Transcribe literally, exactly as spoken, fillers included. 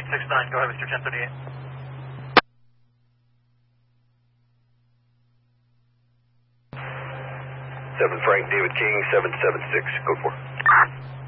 eight six nine. Go ahead, Mister ten thirty-eight. seven Frank David King, seven seven six. Go for it.